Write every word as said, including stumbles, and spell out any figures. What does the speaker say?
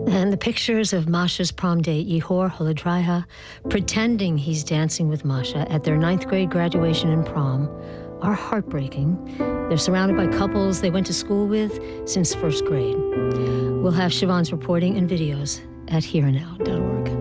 And the pictures of Masha's prom date, Yehor Holodraiha, pretending he's dancing with Masha at their ninth grade graduation and prom, are heartbreaking. They're surrounded by couples they went to school with since first grade. We'll have Siobhan's reporting and videos at here and now dot org.